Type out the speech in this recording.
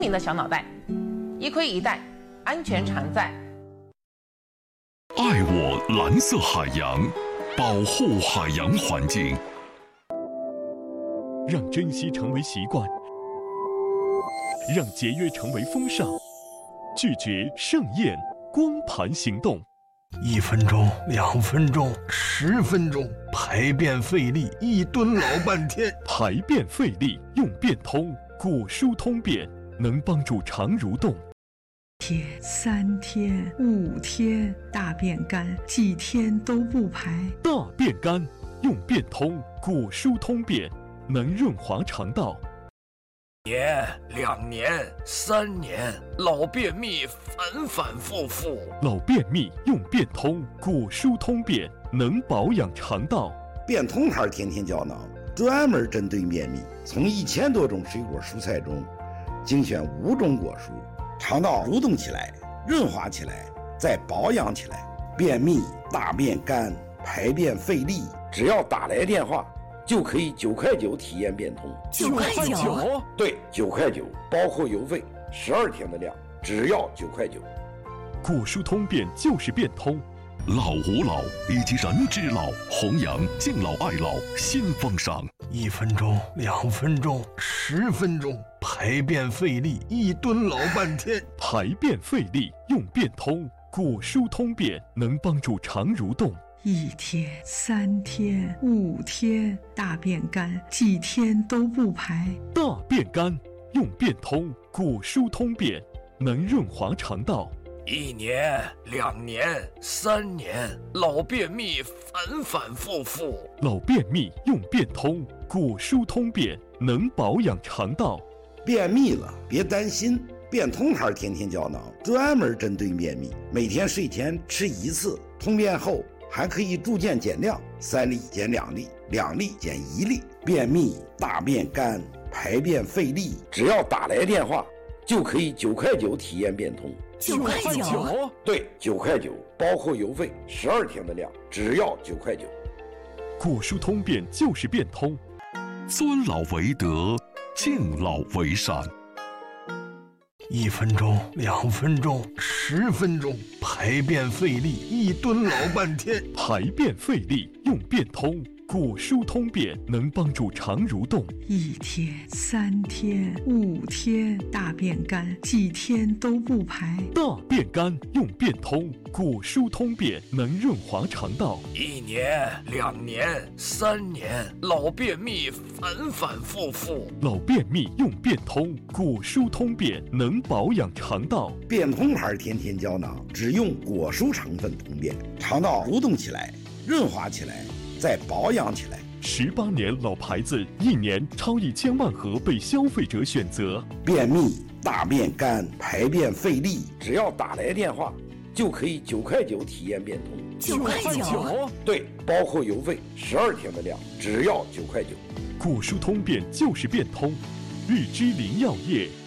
明的小脑袋，一盔一带，安全常在。 爱我蓝色海洋，保护海洋环境， 让珍惜成为习惯，让节约成为风尚，拒绝盛宴光盘行动。 1分钟、2分钟、10分钟，排便费力，1吨老半天。 排便费力用便通，果蔬通便能帮助肠蠕动。 天3天、5天，大便干，几天都不排。 大便干用便通，果蔬通便能润滑肠道。 年、2年、3年，老便秘反反复复。 老便秘用便通，果蔬通便能保养肠道。 便通牌天天胶囊专门针对便秘，从1000多种水果蔬菜中精选5种果蔬，肠道蠕动起来，润滑起来，再保养起来。便秘、大便干、排便费力，只要打来电话就可以9块9体验便通。 9块9？ 对，9块9，包括邮费，12天的量，只要9块9。 果蔬通便就是便通。 老吾老以及人之老，弘扬敬老爱老新风尚。 1分钟、2分钟、10分钟，排便费力，1吨老半天。 排便费力用便通，果蔬通便能帮助肠蠕动。 1天、3天、5天，大便干，几天都不排。 大便干用便通，果蔬通便能润滑肠道。 1年、2年、3年，老便秘反反复复。 老便秘用便通，果蔬通便能保养肠道。 便秘了别担心，便通牌天天胶囊专门针对便秘，每天睡前吃1次，通便后还可以逐渐减量，3粒减2粒，2粒减1粒。便秘、大便干、排便费力，只要打来电话就可以9块9体验便通。 9块9？ 对，9块9，包括邮费，12天的量，只要9块9。 果蔬通便就是便通。 尊老为德，敬老为善。 1分钟、2分钟、10分钟，排便费力，1吨老半天。 排便费力用便通，果蔬通便能帮助肠蠕动。 1天、3天、5天，大便干，几天都不排。 大便干用便通，果蔬通便能润滑肠道。 1年、2年、3年，老便秘反反复复。 老便秘用便通，果蔬通便能保养肠道。 便通牌天天胶囊只用果蔬成分通便，肠道蠕动起来，润滑起来，再保养起来。 18年老牌子，1年超1000万盒被消费者选择。 便秘、大便干、排便费力，只要打来电话就可以9块9体验便通。 9块9？ 对，包括邮费，12天的量，只要9块9。 果蔬通便就是便通。日之林药业